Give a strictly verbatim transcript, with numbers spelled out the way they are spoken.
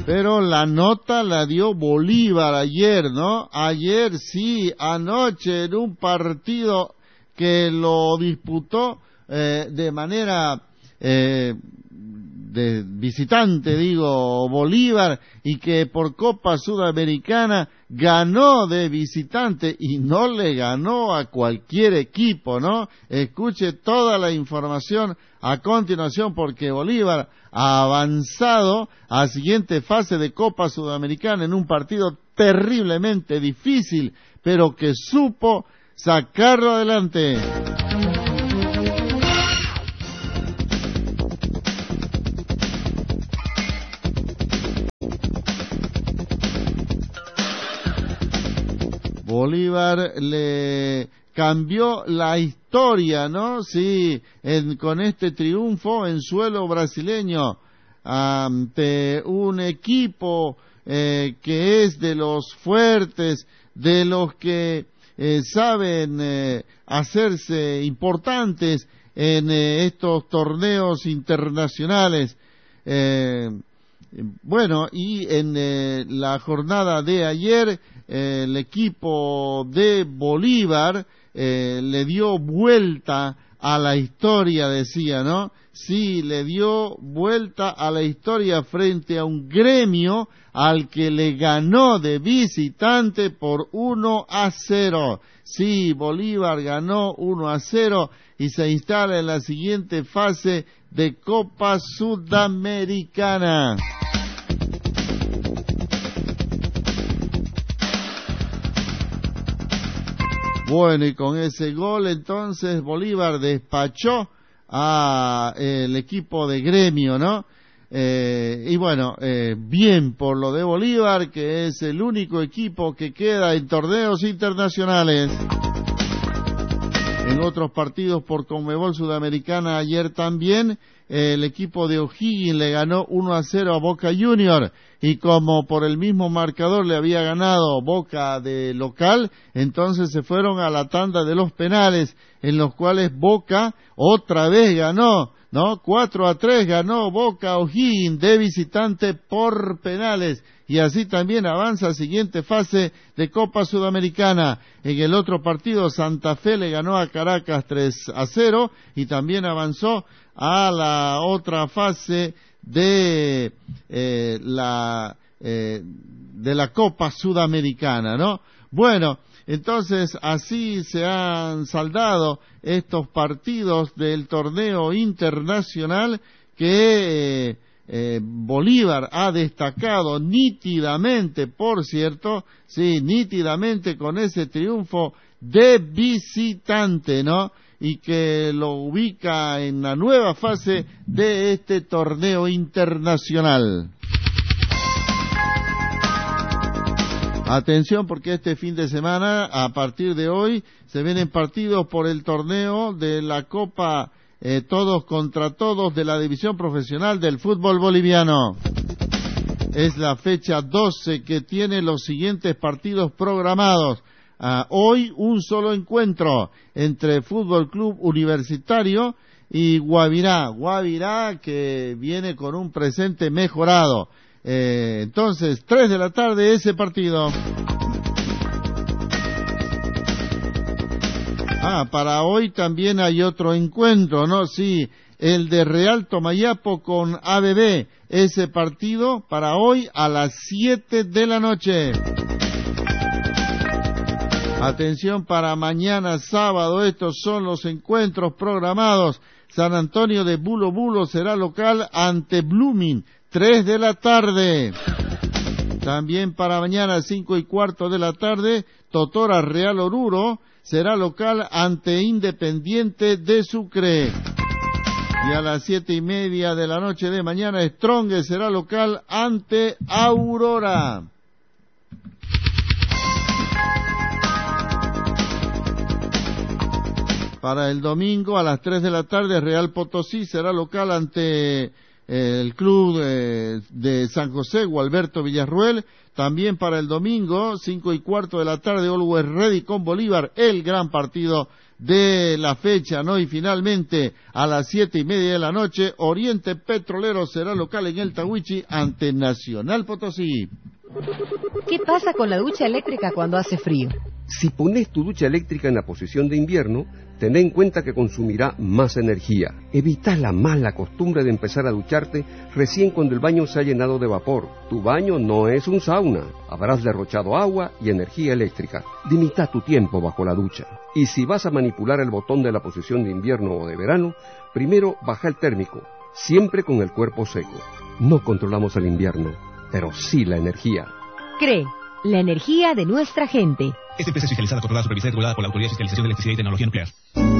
Pero la nota la dio Bolívar ayer, ¿no? Ayer sí, anoche en un partido que lo disputó eh, de manera eh, de visitante, digo, Bolívar, y que por Copa Sudamericana ganó de visitante y no le ganó a cualquier equipo, ¿no? Escuche toda la información a continuación porque Bolívar ha avanzado a siguiente fase de Copa Sudamericana en un partido terriblemente difícil, pero que supo sacarlo adelante. Bolívar le cambió la historia, ¿no? Sí, en, con este triunfo en suelo brasileño ante un equipo eh, que es de los fuertes, de los que eh, saben eh, hacerse importantes en eh, estos torneos internacionales. Eh, Bueno, y en eh, la jornada de ayer, eh, el equipo de Bolívar eh, le dio vuelta a la historia, decía, ¿no? Sí, le dio vuelta a la historia frente a un Gremio al que le ganó de visitante por uno a cero. Sí, Bolívar ganó uno a cero y se instala en la siguiente fase de Copa Sudamericana. Bueno, y con ese gol entonces Bolívar despachó a eh, el equipo de Gremio, ¿no? Eh, y bueno, eh, bien por lo de Bolívar, que es el único equipo que queda en torneos internacionales. En otros partidos por Conmebol Sudamericana ayer también, eh, el equipo de O'Higgins le ganó uno a cero a Boca Juniors, y como por el mismo marcador le había ganado Boca de local, entonces se fueron a la tanda de los penales, en los cuales Boca otra vez ganó, ¿no? cuatro a tres ganó Boca O'Higgins de visitante por penales, y así también avanza a siguiente fase de Copa Sudamericana. En el otro partido Santa Fe le ganó a Caracas tres a cero y también avanzó a la otra fase de eh, la eh, de la Copa Sudamericana, ¿no? Bueno, entonces así se han saldado estos partidos del torneo internacional que eh, eh, Bolívar ha destacado nítidamente, por cierto, sí, nítidamente con ese triunfo de visitante, ¿no? Y que lo ubica en la nueva fase de este torneo internacional. Atención, porque este fin de semana, a partir de hoy, se vienen partidos por el torneo de la Copa eh, Todos contra Todos de la División Profesional del Fútbol Boliviano. Es la fecha doce que tiene los siguientes partidos programados. Uh, hoy un solo encuentro entre Fútbol Club Universitario y Guavirá. Guavirá que viene con un presente mejorado. Eh, entonces, tres de la tarde ese partido. Ah, para hoy también hay otro encuentro, ¿no? Sí, el de Real Tomayapo con A B B. Ese partido para hoy a las siete de la noche. Atención para mañana sábado, estos son los encuentros programados. San Antonio de Bulo Bulo será local ante Blooming, tres de la tarde. También para mañana cinco y cuarto de la tarde, Totora Real Oruro será local ante Independiente de Sucre. Y a las siete y media de la noche de mañana, Strong será local ante Aurora. Para el domingo a las tres de la tarde, Real Potosí será local ante eh, el club eh, de San José, Gualberto Villarruel. También para el domingo, cinco y cuarto de la tarde, Always Ready con Bolívar, el gran partido de la fecha, ¿no? Y finalmente, a las siete y media de la noche, Oriente Petrolero será local en el Tahuichi ante Nacional Potosí. ¿Qué pasa con la ducha eléctrica cuando hace frío? Si pones tu ducha eléctrica en la posición de invierno, ten en cuenta que consumirá más energía. Evita la mala costumbre de empezar a ducharte recién cuando el baño se ha llenado de vapor. Tu baño no es un sauna. Habrás derrochado agua y energía eléctrica. Limita tu tiempo bajo la ducha. Y si vas a manipular el botón de la posición de invierno o de verano, primero baja el térmico, siempre con el cuerpo seco. No controlamos el invierno, pero sí la energía. CRE, la energía de nuestra gente. Esta empresa es fiscalizada, controlada, supervisada y regulada por la Autoridad de Fiscalización de Electricidad y Tecnología Nuclear.